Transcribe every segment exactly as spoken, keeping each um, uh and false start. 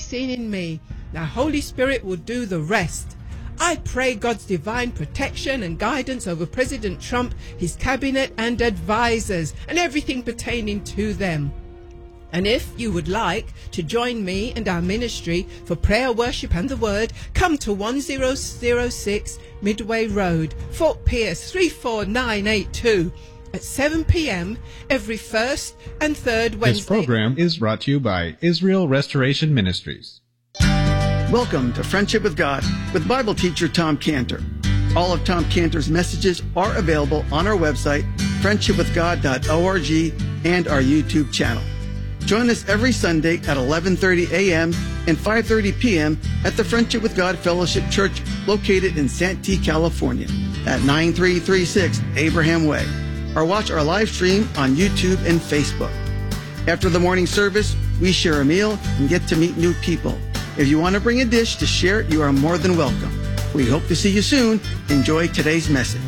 seen in me. Now Holy Spirit will do the rest. I pray God's divine protection and guidance over President Trump, his cabinet and advisors, and everything pertaining to them. And if you would like to join me and our ministry for prayer, worship and the word, come to one thousand six Midway Road, Fort Pierce three four nine eight two at seven p m every first and third Wednesday. This program is brought to you by Israel Restoration Ministries. Welcome to Friendship with God with Bible teacher Tom Cantor. All of Tom Cantor's messages are available on our website, friendship with god dot org, and our YouTube channel. Join us every Sunday at eleven thirty a m and five thirty p m at the Friendship with God Fellowship Church located in Santee, California at nine three three six Abraham Way, or watch our live stream on YouTube and Facebook. After the morning service, we share a meal and get to meet new people. If you want to bring a dish to share, you are more than welcome. We hope to see you soon. Enjoy today's message.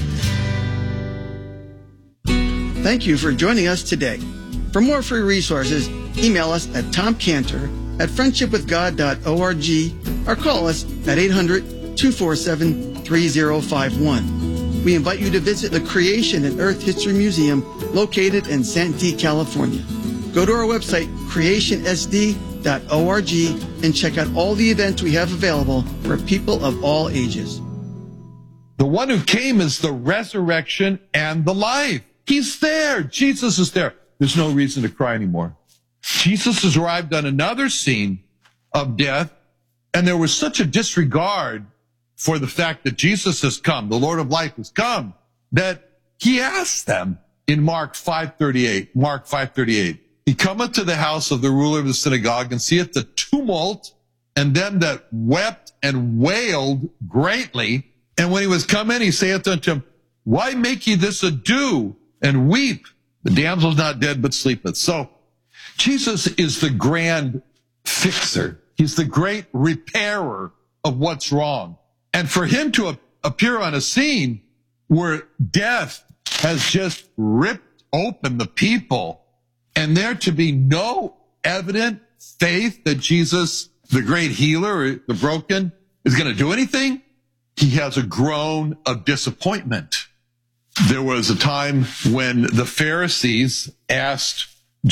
Thank you for joining us today. For more free resources, email us at tomcantor at friendship with god dot org or call us at eight hundred, two four seven, three zero five one. We invite you to visit the Creation and Earth History Museum located in Santee, California. Go to our website, creation s d dot org, and check out all the events we have available for people of all ages. The one who came is the resurrection and the life. He's there. Jesus is there. There's no reason to cry anymore. Jesus has arrived on another scene of death, and there was such a disregard for the fact that Jesus has come, the Lord of life has come, that he asked them in Mark five thirty-eight, Mark five thirty-eight, he cometh to the house of the ruler of the synagogue and seeth the tumult and them that wept and wailed greatly. And when he was come in, he saith unto him, why make ye this ado and weep? The damsel's not dead, but sleepeth. So Jesus is the grand fixer. He's the great repairer of what's wrong. And for him to appear on a scene where death has just ripped open the people, and there to be no evident faith that Jesus, the great healer, the broken, is going to do anything, he has a groan of disappointment. There was a time when the Pharisees asked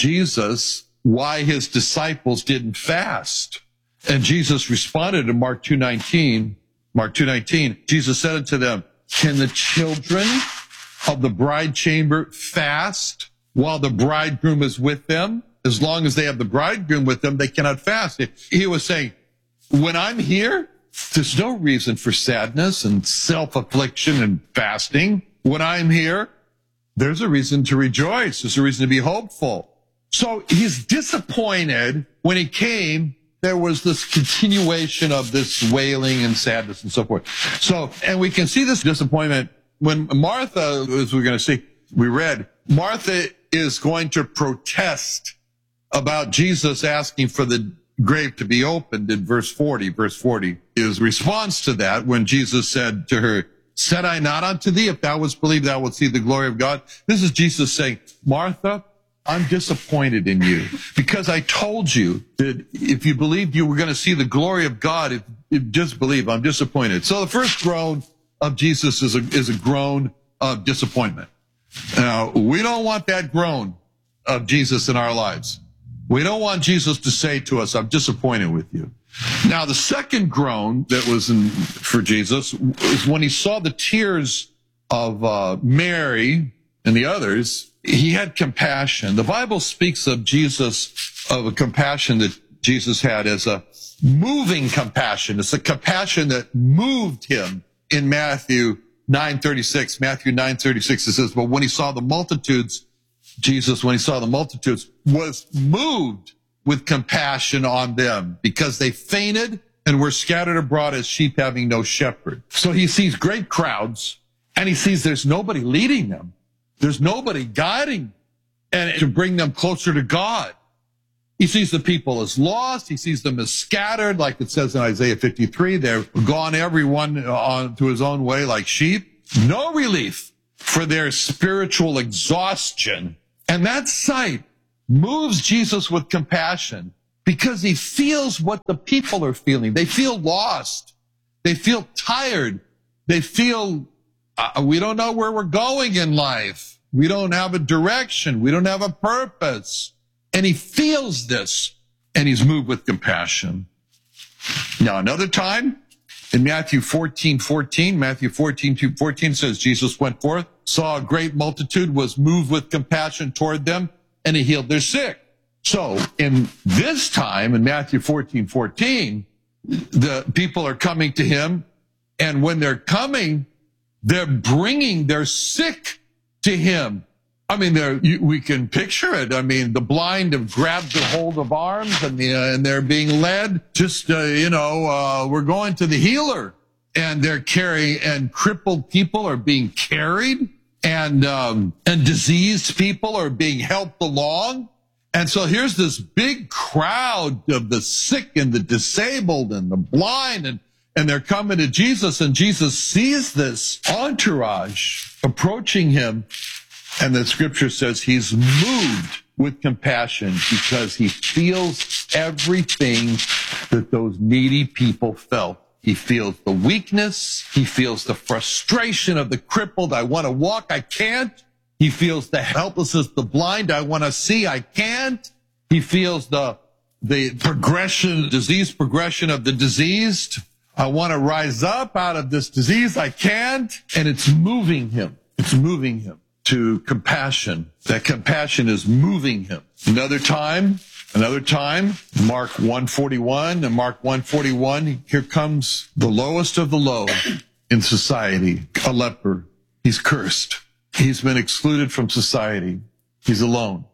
Jesus why his disciples didn't fast. And Jesus responded in Mark two nineteen, Mark two nineteen, Jesus said unto them, can the children of the bride chamber fast while the bridegroom is with them? As long as they have the bridegroom with them, they cannot fast. He was saying, when I'm here, there's no reason for sadness and self-affliction and fasting. When I'm here, there's a reason to rejoice. There's a reason to be hopeful. So he's disappointed when he came. There was this continuation of this wailing and sadness and so forth. So, and we can see this disappointment when Martha, as we're going to see, we read, Martha is going to protest about Jesus asking for the grave to be opened in verse forty. Verse forty is response to that when Jesus said to her, said I not unto thee, if thou wouldst believe, thou wilt see the glory of God. This is Jesus saying, Martha, I'm disappointed in you because I told you that if you believed you were going to see the glory of God, if you just believe, I'm disappointed. So the first groan of Jesus is a, is a groan of disappointment. Now, we don't want that groan of Jesus in our lives. We don't want Jesus to say to us, I'm disappointed with you. Now, the second groan that was in, for Jesus is when he saw the tears of uh, Mary and the others. He had compassion. The Bible speaks of Jesus, of a compassion that Jesus had as a moving compassion. It's a compassion that moved him in Matthew nine thirty-six. Matthew nine thirty-six, it says, but when he saw the multitudes, Jesus, when he saw the multitudes, was moved with compassion on them because they fainted and were scattered abroad as sheep having no shepherd. So he sees great crowds and he sees there's nobody leading them. There's nobody guiding and to bring them closer to God. He sees the people as lost. He sees them as scattered, like it says in Isaiah fifty-three. They're gone everyone on to his own way like sheep. No relief for their spiritual exhaustion. And that sight moves Jesus with compassion. because he feels what the people are feeling. They feel lost. They feel tired. They feel, uh, we don't know where we're going in life. We don't have a direction. We don't have a purpose. And he feels this, and he's moved with compassion. Now, another time, in Matthew fourteen fourteen, Matthew fourteen fourteen says, Jesus went forth, saw a great multitude, was moved with compassion toward them, and he healed their sick. So, in this time, in Matthew fourteen fourteen, the people are coming to him, and when they're coming, they're bringing their sick to him. I mean, they're, you, we can picture it. I mean, the blind have grabbed a hold of arms, and, the, uh, and they're being led. Just, uh, you know, uh, we're going to the healer. And they're carrying, and crippled people are being carried, and um, and diseased people are being helped along. And so here's this big crowd of the sick and the disabled and the blind, and, and they're coming to Jesus, and Jesus sees this entourage approaching him. And the scripture says he's moved with compassion because he feels everything that those needy people felt. He feels the weakness. He feels the frustration of the crippled. I want to walk. I can't. He feels the helplessness, the blind. I want to see. I can't. He feels the, the progression, disease progression of the diseased. I want to rise up out of this disease. I can't. And it's moving him. It's moving him to compassion. That compassion is moving him. Another time, another time, Mark one forty-one, and Mark one forty-one, here comes the lowest of the low in society, a leper. He's cursed. He's been excluded from society. He's alone.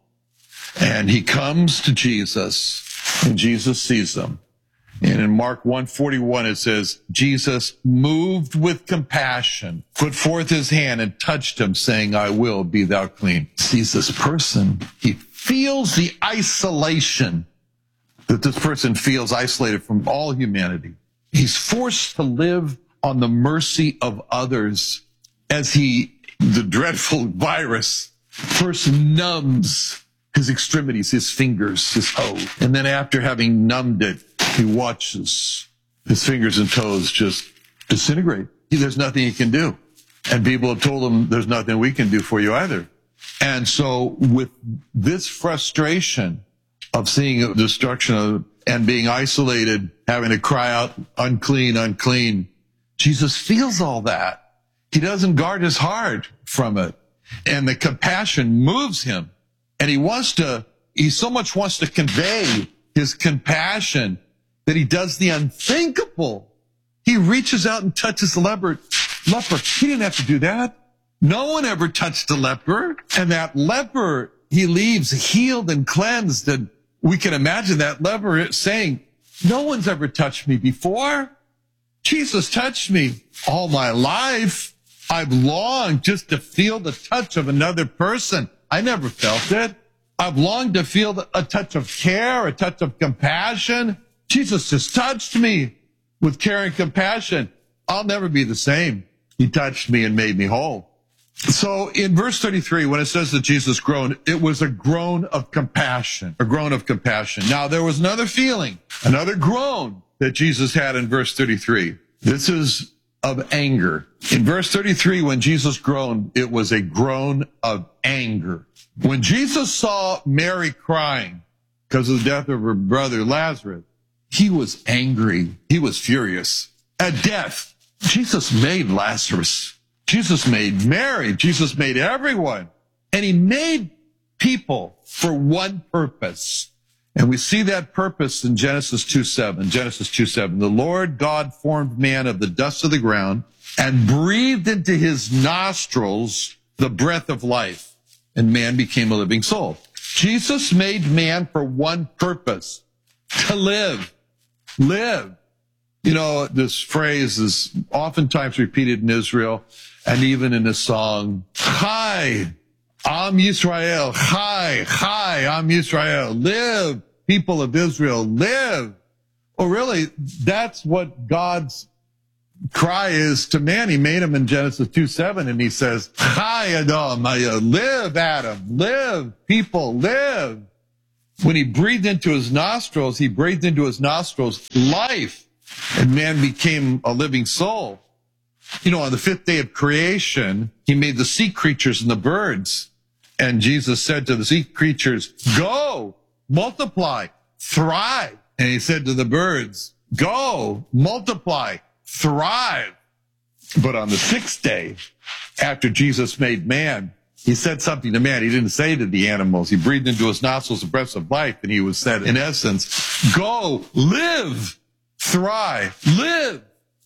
And he comes to Jesus, and Jesus sees him. And in Mark one forty-one, it says, Jesus, moved with compassion, put forth his hand and touched him, saying, I will, be thou clean. Sees this person. He feels the isolation that this person feels, isolated from all humanity. He's forced to live on the mercy of others as he, the dreadful virus, first numbs his extremities, his fingers, his toes. And then after having numbed it, he watches his fingers and toes just disintegrate. There's nothing he can do. And people have told him, there's nothing we can do for you either. And so with this frustration of seeing destruction of, and being isolated, having to cry out, unclean, unclean, Jesus feels all that. He doesn't guard his heart from it. And the compassion moves him. And he wants to, he so much wants to convey his compassion that he does the unthinkable. He reaches out and touches the leper. Leper. He didn't have to do that. No one ever touched a leper. And that leper, he leaves healed and cleansed. And we can imagine that leper saying, no one's ever touched me before. Jesus touched me all my life. I've longed just to feel the touch of another person. I never felt it. I've longed to feel a touch of care, a touch of compassion. Jesus just touched me with care and compassion. I'll never be the same. He touched me and made me whole. So in verse thirty-three, when it says that Jesus groaned, it was a groan of compassion, a groan of compassion. Now there was another feeling, another groan that Jesus had in verse thirty-three. This is of anger. In verse thirty-three, when Jesus groaned, it was a groan of anger. When Jesus saw Mary crying because of the death of her brother Lazarus, he was angry. He was furious. At death, Jesus made Lazarus. Jesus made Mary. Jesus made everyone. And he made people for one purpose. And we see that purpose in Genesis two seven. Genesis two seven. The Lord God formed man of the dust of the ground and breathed into his nostrils the breath of life, and man became a living soul. Jesus made man for one purpose, to live. Live. You know, this phrase is oftentimes repeated in Israel and even in the song, Chai, Am Yisrael, Chai, Chai, Am Yisrael, live, people of Israel, live. Well, really, that's what God's cry is to man. He made him in Genesis two seven, and he says, Chai Adam, live Adam, live, people, live. when he breathed into his nostrils, he breathed into his nostrils life, and man became a living soul. You know, on the fifth day of creation, he made the sea creatures and the birds. And Jesus said to the sea creatures, go, multiply, thrive. And he said to the birds, go, multiply, thrive. But on the sixth day, after Jesus made man, he said something to man. He didn't say to the animals. He breathed into his nostrils the breath of life, and he was said, in essence, go, live, thrive, live.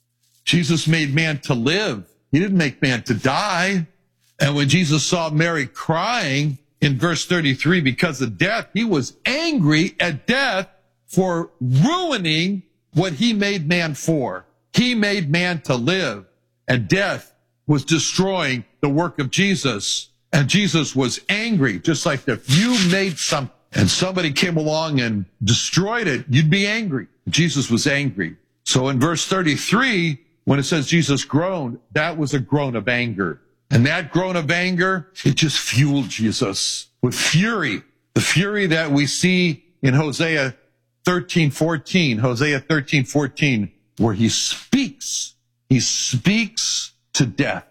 Jesus made man to live. He didn't make man to die. And when Jesus saw Mary crying in verse thirty-three because of death, he was angry at death for ruining what he made man for. He made man to live, and death was destroying the work of Jesus. And Jesus was angry, just like if you made something and somebody came along and destroyed it, you'd be angry. Jesus was angry. So in verse thirty-three, when it says Jesus groaned, that was a groan of anger. And that groan of anger, it just fueled Jesus with fury. The fury that we see in Hosea thirteen fourteen, Hosea thirteen fourteen, where he speaks, he speaks to death.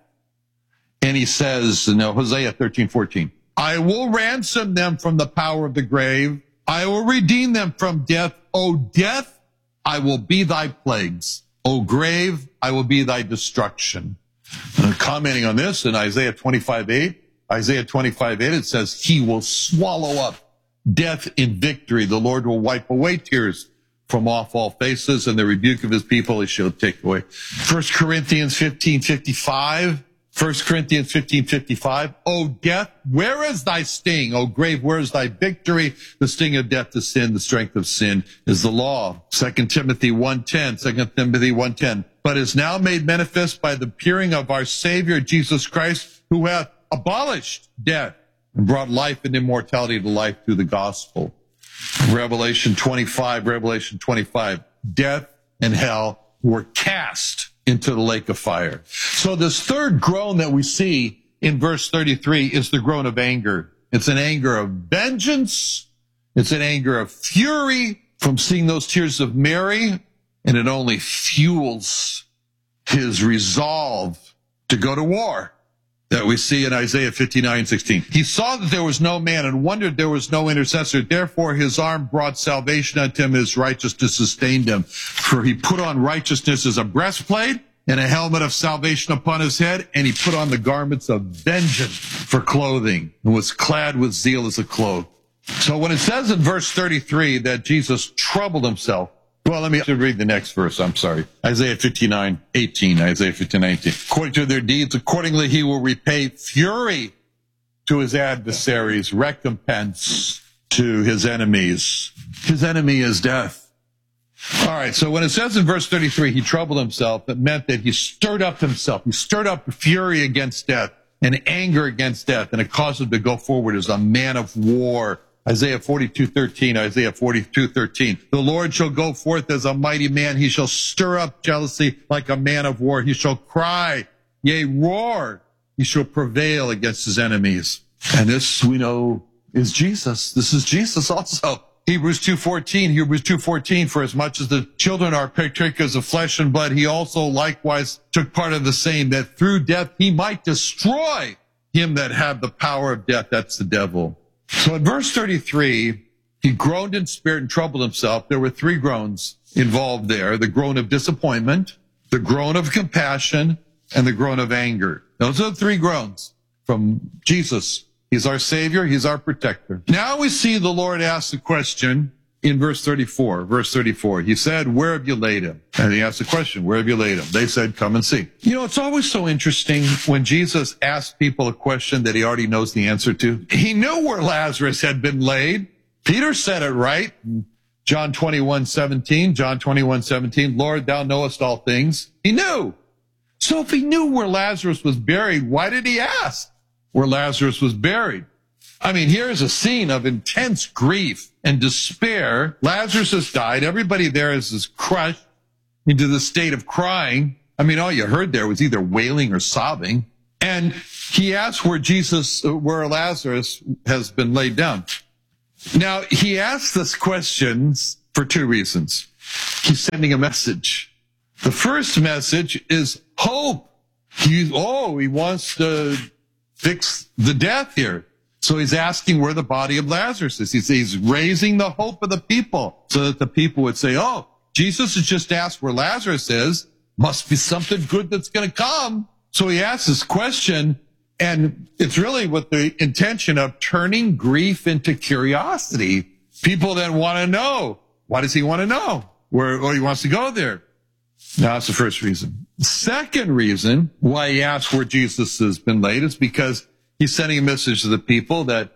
And he says, no, Hosea thirteen fourteen, I will ransom them from the power of the grave. I will redeem them from death. O death, I will be thy plagues. O grave, I will be thy destruction. And commenting on this in Isaiah twenty-five eight, Isaiah twenty-five eight, it says, he will swallow up death in victory. The Lord will wipe away tears from off all faces, and the rebuke of his people he shall take away. First Corinthians fifteen fifty-five, First Corinthians fifteen fifty-five, O death, where is thy sting? O grave, where is thy victory? The sting of death is sin, the strength of sin is the law. Second Timothy one ten, Second Timothy one ten, but is now made manifest by the appearing of our Savior Jesus Christ, who hath abolished death and brought life and immortality to life through the gospel. Revelation twenty-five, Revelation twenty-five, death and hell were cast into the lake of fire. So this third groan that we see in verse thirty-three is the groan of anger. It's an anger of vengeance. It's an anger of fury from seeing those tears of Mary, and it only fuels his resolve to go to war that we see in Isaiah fifty-nine sixteen. He saw that there was no man and wondered there was no intercessor. Therefore his arm brought salvation unto him, his righteousness sustained him. For he put on righteousness as a breastplate and a helmet of salvation upon his head, and he put on the garments of vengeance for clothing and was clad with zeal as a cloak. So when it says in verse thirty-three that Jesus troubled himself, well, let me read the next verse. I'm sorry. Isaiah fifty-nine eighteen, Isaiah fifty-nine eighteen. According to their deeds, accordingly he will repay fury to his adversaries, recompense to his enemies. His enemy is death. All right, so when it says in verse thirty-three, he troubled himself, it meant that he stirred up himself. He stirred up fury against death and anger against death, and it caused him to go forward as a man of war. Isaiah forty-two thirteen, Isaiah forty-two thirteen. The Lord shall go forth as a mighty man. He shall stir up jealousy like a man of war. He shall cry, yea, roar. He shall prevail against his enemies. And this, we know, is Jesus. This is Jesus also. Hebrews two fourteen, Hebrews two fourteen, for as much as the children are partakers of flesh and blood, he also likewise took part of the same, that through death he might destroy him that had the power of death. That's the devil. So in verse thirty-three, he groaned in spirit and troubled himself. There were three groans involved there. The groan of disappointment, the groan of compassion, and the groan of anger. Those are the three groans from Jesus. He's our Savior. He's our protector. Now we see the Lord ask the question in verse thirty-four. Verse thirty-four, he said, where have you laid him? And he asked the question, where have you laid him? They said, come and see. You know, it's always so interesting when Jesus asks people a question that he already knows the answer to. He knew where Lazarus had been laid. Peter said it right. John twenty-one seventeen, John twenty-one seventeen, Lord, thou knowest all things. He knew. So if he knew where Lazarus was buried, why did he ask where Lazarus was buried? I mean, here's a scene of intense grief and despair. Lazarus has died. Everybody there is, is crushed into the state of crying. I mean, all you heard there was either wailing or sobbing. And he asked where Jesus, where Lazarus has been laid down. Now, he asks us questions for two reasons. He's sending a message. The first message is hope. He, oh, he wants to fix the death here. So he's asking where the body of Lazarus is. He's, he's raising the hope of the people so that the people would say, oh, Jesus has just asked where Lazarus is. Must be something good that's going to come. So he asks this question, and it's really with the intention of turning grief into curiosity. People then want to know, why does he want to know? Where, or he wants to go there. Now, that's the first reason. The second reason why he asks where Jesus has been laid is because he's sending a message to the people that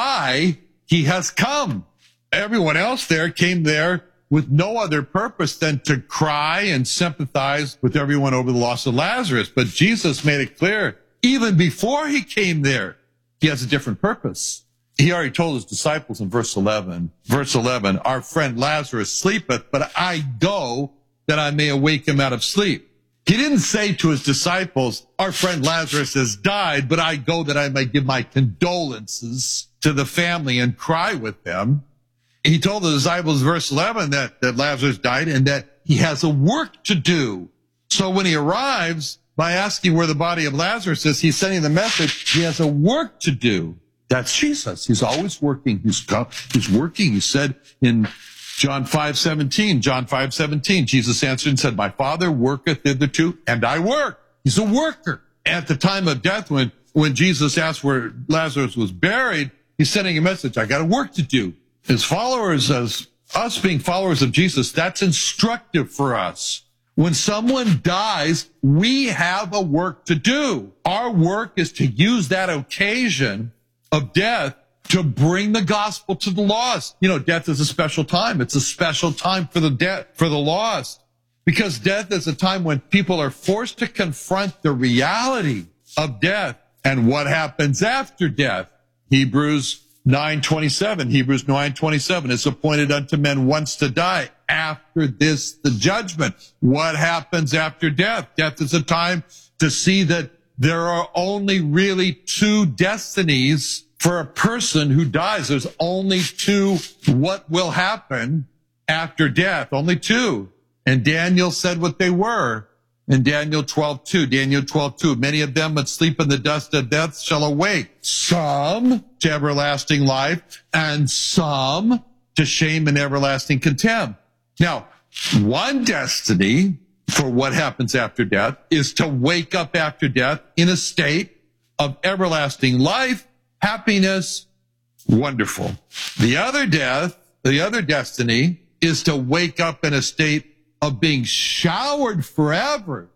why he has come. Everyone else there came there with no other purpose than to cry and sympathize with everyone over the loss of Lazarus. But Jesus made it clear, even before he came there, he has a different purpose. He already told his disciples in verse eleven, verse eleven, our friend Lazarus sleepeth, but I go that I may awake him out of sleep. He didn't say to his disciples, our friend Lazarus has died, but I go that I may give my condolences to the family and cry with them. He told the disciples, verse eleven, that, that Lazarus died and that he has a work to do. So when he arrives, by asking where the body of Lazarus is, he's sending the message, he has a work to do. That's Jesus. He's always working. He's, he's working. He said in John five seventeen, John five seventeen, Jesus answered and said, my Father worketh hitherto, and I work. He's a worker. At the time of death, when, when Jesus asked where Lazarus was buried, he's sending a message, I got a work to do. As followers, as us being followers of Jesus, that's instructive for us. When someone dies, we have a work to do. Our work is to use that occasion of death to bring the gospel to the lost. You know, death is a special time. It's a special time for the death, for the lost. Because death is a time when people are forced to confront the reality of death and what happens after death. Hebrews nine twenty-seven, Hebrews nine twenty-seven, it's appointed unto men once to die. After this, the judgment. What happens after death? Death is a time to see that there are only really two destinies for a person who dies. There's only two what will happen after death. Only two. And Daniel said what they were in Daniel twelve two. Daniel twelve two. Many of them that sleep in the dust of death shall awake. Some to everlasting life, and some to shame and everlasting contempt. Now, one destiny for what happens after death is to wake up after death in a state of everlasting life, happiness, wonderful. The other death, the other destiny is to wake up in a state of being showered forever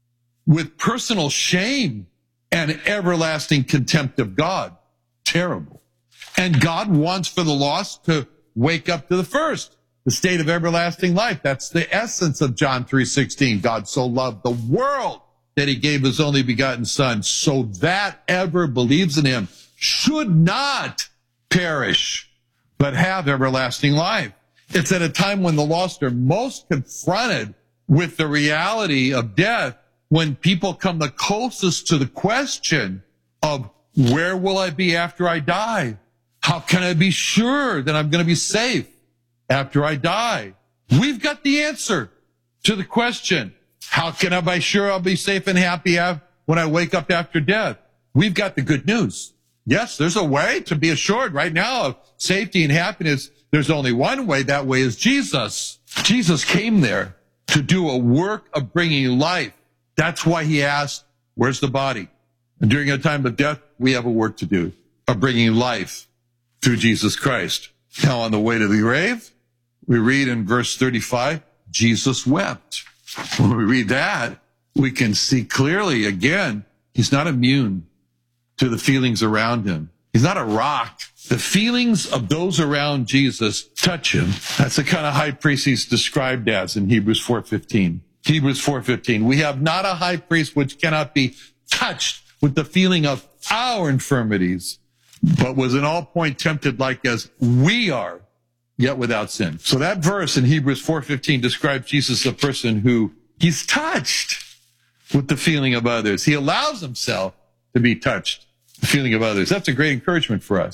with personal shame and everlasting contempt of God. Terrible. And God wants for the lost to wake up to the first, the state of everlasting life. That's the essence of John three sixteen. God so loved the world that he gave his only begotten son, so that ever believes in him should not perish, but have everlasting life. It's at a time when the lost are most confronted with the reality of death, when people come the closest to the question of, where will I be after I die? How can I be sure that I'm going to be safe after I die? We've got the answer to the question. How can I be sure I'll be safe and happy when I wake up after death? We've got the good news. Yes, there's a way to be assured right now of safety and happiness. There's only one way. That way is Jesus. Jesus came there to do a work of bringing life. That's why he asked, where's the body? And during a time of death, we have a work to do of bringing life through Jesus Christ. Now, on the way to the grave, we read in verse thirty-five, Jesus wept. When we read that, we can see clearly, again, he's not immune to the feelings around him. He's not a rock. The feelings of those around Jesus touch him. That's the kind of high priest he's described as in Hebrews four fifteen. Hebrews four fifteen. We have not a high priest which cannot be touched with the feeling of our infirmities, but was in all point tempted like as we are, yet without sin. So that verse in Hebrews four fifteen describes Jesus as a person who he's touched with the feeling of others. He allows himself to be touched, the feeling of others. That's a great encouragement for us.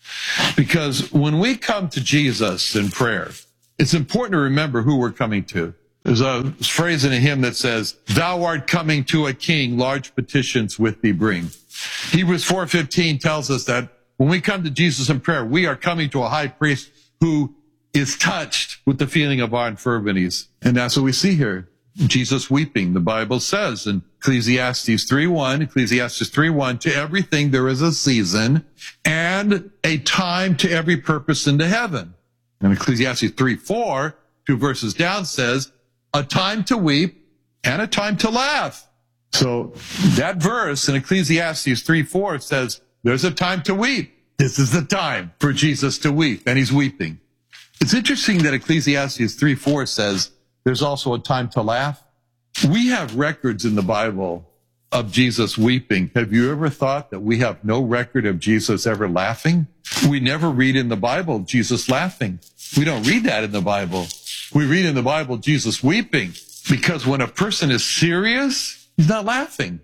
Because when we come to Jesus in prayer, it's important to remember who we're coming to. There's a phrase in a hymn that says, "Thou art coming to a king, large petitions with thee bring." Hebrews four fifteen tells us that when we come to Jesus in prayer, we are coming to a high priest who is touched with the feeling of our infirmities. And that's what we see here. Jesus weeping. The Bible says in Ecclesiastes three one, Ecclesiastes three one, to everything there is a season and a time to every purpose into heaven. And Ecclesiastes three four, two verses down, says, a time to weep and a time to laugh. So that verse in Ecclesiastes three four says, there's a time to weep. This is the time for Jesus to weep, and he's weeping. It's interesting that Ecclesiastes three four says, there's also a time to laugh. We have records in the Bible of Jesus weeping. Have you ever thought that we have no record of Jesus ever laughing? We never read in the Bible Jesus laughing. We don't read that in the Bible. We read in the Bible Jesus weeping, because when a person is serious, he's not laughing.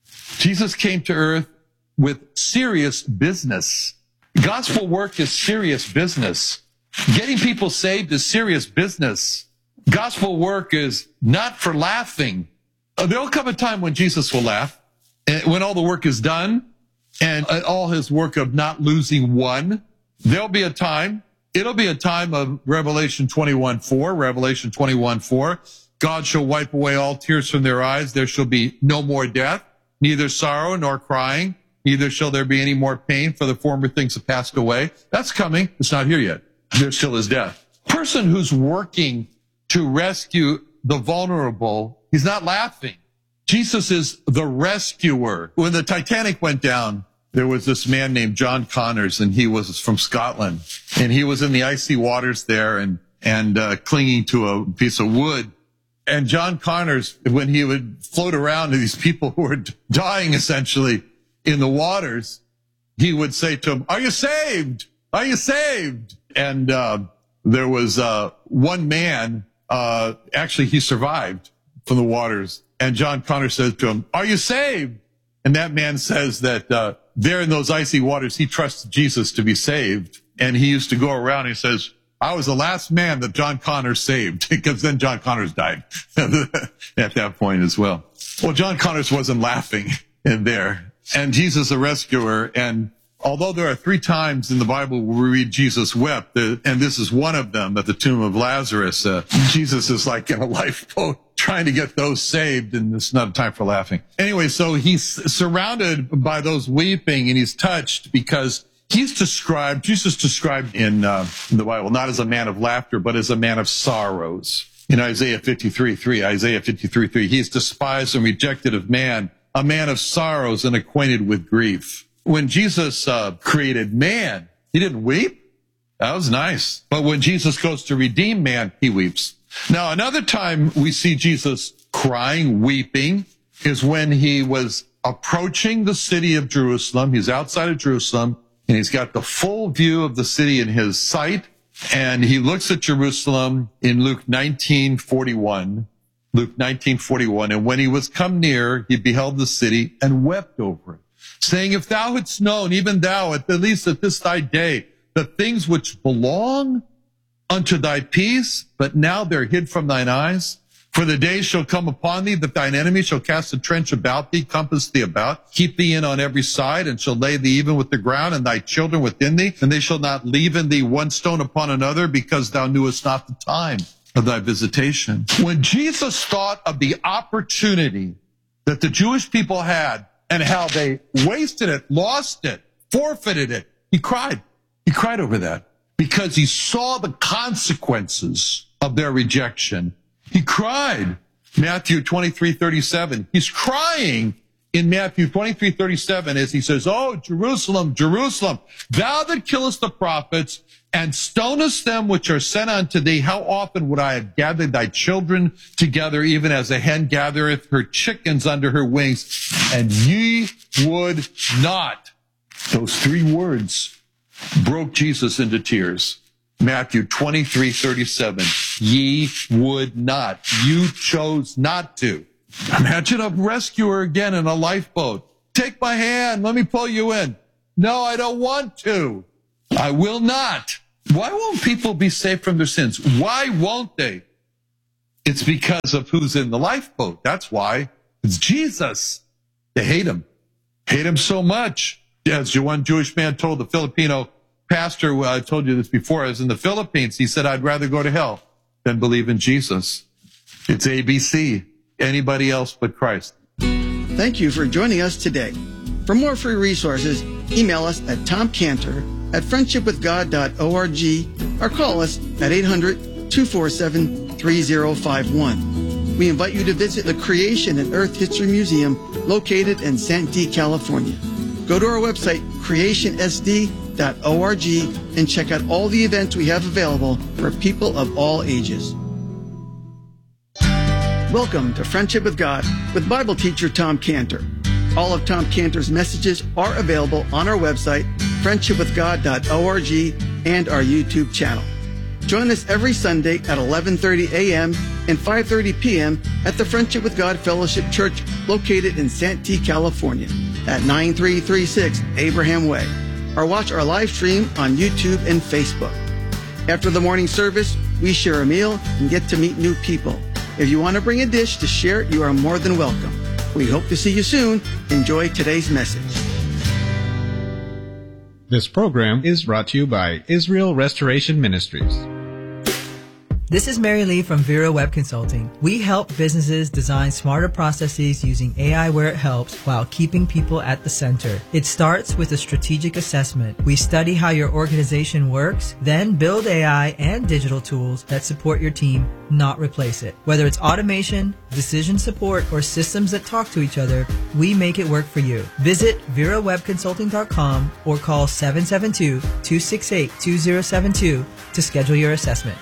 Jesus came to earth with serious business. Gospel work is serious business. Getting people saved is serious business. Gospel work is not for laughing. There'll come a time when Jesus will laugh, when all the work is done, and all his work of not losing one. There'll be a time, it'll be a time of Revelation twenty-one four, Revelation twenty-one four. God shall wipe away all tears from their eyes. There shall be no more death, neither sorrow nor crying, neither shall there be any more pain, for the former things have passed away. That's coming. It's not here yet. There still is death. Person who's working to rescue the vulnerable, he's not laughing. Jesus is the rescuer. When the Titanic went down, there was this man named John Connors, and he was from Scotland. And he was in the icy waters there and, and uh, clinging to a piece of wood. And John Connors, when he would float around to these people who were dying essentially in the waters, he would say to them, "Are you saved? Are you saved?" And uh, there was uh, one man, uh, actually he survived from the waters. And John Connors said to him, "Are you saved?" And that man says that uh, there in those icy waters, he trusted Jesus to be saved. And he used to go around and he says, "I was the last man that John Connors saved," because then John Connors died at that point as well. Well, John Connors wasn't laughing in there. And Jesus, the rescuer, and although there are three times in the Bible where we read Jesus wept, and this is one of them at the tomb of Lazarus, uh, Jesus is like in a lifeboat trying to get those saved, and it's not a time for laughing. Anyway, so he's surrounded by those weeping, and he's touched because he's described, Jesus described in, uh, in the Bible, not as a man of laughter, but as a man of sorrows. In Isaiah fifty-three three, Isaiah fifty-three three, he is despised and rejected of man, a man of sorrows and acquainted with grief. When Jesus uh, created man, he didn't weep. That was nice. But when Jesus goes to redeem man, he weeps. Now, another time we see Jesus crying, weeping, is when he was approaching the city of Jerusalem. He's outside of Jerusalem, and he's got the full view of the city in his sight. And he looks at Jerusalem in Luke nineteen forty-one. Luke nineteen forty-one. And when he was come near, he beheld the city and wept over it, saying, "If thou hadst known, even thou, at the least at this thy day, the things which belong unto thy peace, but now they're hid from thine eyes. For the days shall come upon thee that thine enemy shall cast a trench about thee, compass thee about, keep thee in on every side, and shall lay thee even with the ground, and thy children within thee, and they shall not leave in thee one stone upon another, because thou knewest not the time of thy visitation." When Jesus thought of the opportunity that the Jewish people had and how they wasted it, lost it, forfeited it, he cried. He cried over that because he saw the consequences of their rejection. He cried. Matthew twenty-three thirty-seven. He's crying in Matthew twenty-three thirty-seven as he says, "Oh, Jerusalem, Jerusalem, thou that killest the prophets and stonest them which are sent unto thee, how often would I have gathered thy children together, even as a hen gathereth her chickens under her wings, and ye would not." Those three words broke Jesus into tears. Matthew twenty-three thirty-seven. Ye would not. You chose not to. Imagine a rescuer again in a lifeboat. "Take my hand. Let me pull you in." "No, I don't want to. I will not. Why won't people be saved from their sins? Why won't they? It's because of who's in the lifeboat. That's why. It's Jesus. They hate him. Hate him so much. As one Jewish man told the Filipino pastor, well, I told you this before, I was in the Philippines. He said, I'd rather go to hell than believe in Jesus. It's A B C. Anybody else but Christ. Thank you for joining us today. For more free resources, email us at tomcantor at friendship with god dot org or call us at eight hundred, two four seven, three zero five one. We invite you to visit the Creation and Earth History Museum located in Santee, California. Go to our website, creation s d dot org, and check out all the events we have available for people of all ages. Welcome to Friendship with God with Bible teacher Tom Cantor. All of Tom Cantor's messages are available on our website, friendship with god dot org, and our YouTube channel. Join us every Sunday at eleven thirty a.m. and five thirty p.m. at the Friendship with God Fellowship Church located in Santee, California at nine three three six Abraham Way, or watch our live stream on YouTube and Facebook. After the morning service, we share a meal and get to meet new people. If you want to bring a dish to share, you are more than welcome. We hope to see you soon. Enjoy today's message. This program is brought to you by Israel Restoration Ministries. This is Mary Lee from Vera Web Consulting. We help businesses design smarter processes using A I where it helps while keeping people at the center. It starts with a strategic assessment. We study how your organization works, then build A I and digital tools that support your team, not replace it. Whether it's automation, decision support, or systems that talk to each other, we make it work for you. Visit vera web consulting dot com or call seven seven two, two six eight, two zero seven two to schedule your assessment.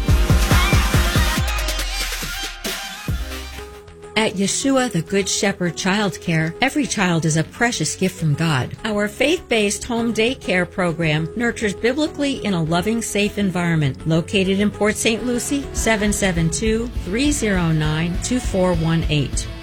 At Yeshua, the Good Shepherd Child Care, every child is a precious gift from God. Our faith-based home daycare program nurtures biblically in a loving, safe environment. Located in Port Saint Lucie, seven seven two, three zero nine, two four one eight.